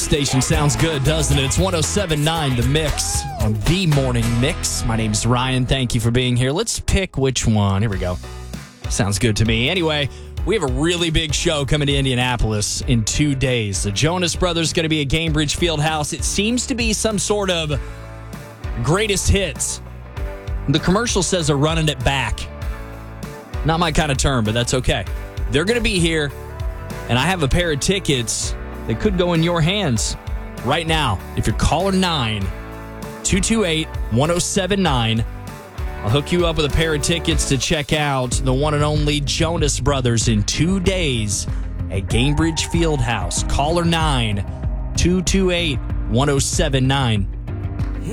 station sounds good, doesn't it? It's 107.9 The Mix on The Morning Mix. My name's Ryan. Thank you for being here. Let's pick which one. Here we go. Sounds good to me. Anyway, we have a really big show coming to Indianapolis in 2 days. The Jonas Brothers going to be at Gainbridge Fieldhouse. It seems to be some sort of greatest hits. The commercial says they're running it back. Not my kind of term, but that's okay. They're going to be here, and I have a pair of tickets that could go in your hands right now. If you're caller 9-228-1079, I'll hook you up with a pair of tickets to check out the one and only Jonas Brothers in 2 days at Gainbridge Fieldhouse. Caller 9-228-1079.